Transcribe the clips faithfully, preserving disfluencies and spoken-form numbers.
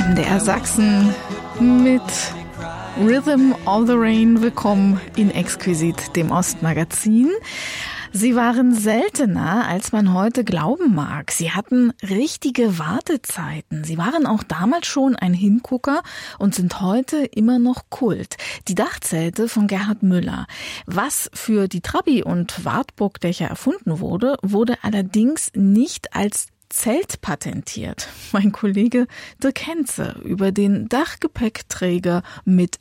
M D R Sachsen mit Rhythm of the Rain. Willkommen in Exquisit, dem Ostmagazin. Sie waren seltener, als man heute glauben mag. Sie hatten richtige Wartezeiten. Sie waren auch damals schon ein Hingucker und sind heute immer noch Kult. Die Dachzelte von Gerhard Müller. Was für die Trabi- und Wartburgdächer erfunden wurde, wurde allerdings nicht als Zelt patentiert. Mein Kollege Dirk Henze über den Dachgepäckträger mit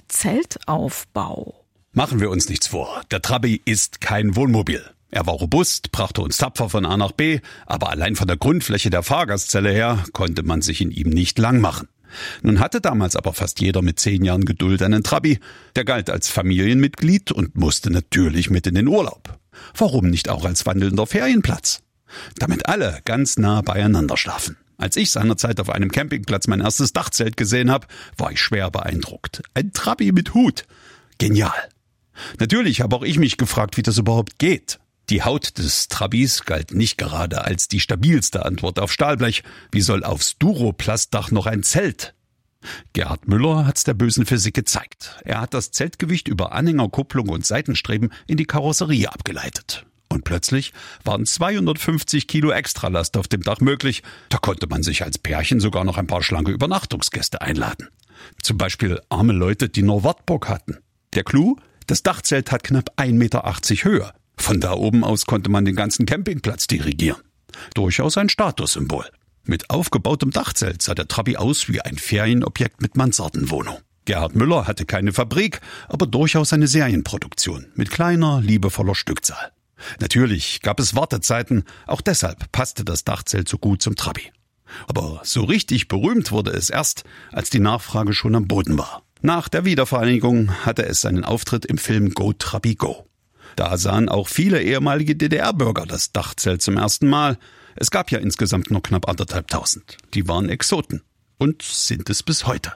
Zeltaufbau. Machen wir uns nichts vor. Der Trabi ist kein Wohnmobil. Er war robust, brachte uns tapfer von A nach B, aber allein von der Grundfläche der Fahrgastzelle her konnte man sich in ihm nicht lang machen. Nun hatte damals aber fast jeder mit zehn Jahren Geduld einen Trabi. Der galt als Familienmitglied und musste natürlich mit in den Urlaub. Warum nicht auch als wandelnder Ferienplatz? Damit alle ganz nah beieinander schlafen. Als ich seinerzeit auf einem Campingplatz mein erstes Dachzelt gesehen habe, war ich schwer beeindruckt. Ein Trabi mit Hut. Genial. Natürlich habe auch ich mich gefragt, wie das überhaupt geht. Die Haut des Trabis galt nicht gerade als die stabilste Antwort auf Stahlblech. Wie soll aufs Duroplastdach noch ein Zelt? Gerhard Müller hat's der bösen Physik gezeigt. Er hat das Zeltgewicht über Anhängerkupplung und Seitenstreben in die Karosserie abgeleitet. Und plötzlich waren zweihundertfünfzig Kilo Extralast auf dem Dach möglich. Da konnte man sich als Pärchen sogar noch ein paar schlanke Übernachtungsgäste einladen. Zum Beispiel arme Leute, die nur Wartburg hatten. Der Clou? Das Dachzelt hat knapp ein Meter achtzig Höhe. Von da oben aus konnte man den ganzen Campingplatz dirigieren. Durchaus ein Statussymbol. Mit aufgebautem Dachzelt sah der Trabi aus wie ein Ferienobjekt mit Mansardenwohnung. Gerhard Müller hatte keine Fabrik, aber durchaus eine Serienproduktion mit kleiner, liebevoller Stückzahl. Natürlich gab es Wartezeiten, auch deshalb passte das Dachzelt so gut zum Trabi. Aber so richtig berühmt wurde es erst, als die Nachfrage schon am Boden war. Nach der Wiedervereinigung hatte es seinen Auftritt im Film Go Trabi Go. Da sahen auch viele ehemalige D D R-Bürger das Dachzelt zum ersten Mal. Es gab ja insgesamt nur knapp anderthalbtausend. Die waren Exoten und sind es bis heute.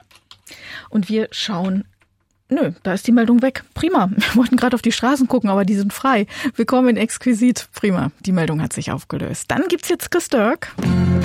Und wir schauen... Nö, da ist die Meldung weg. Prima. Wir wollten gerade auf die Straßen gucken, aber die sind frei. Willkommen in Exquisit. Prima. Die Meldung hat sich aufgelöst. Dann gibt's jetzt Chris Dirk.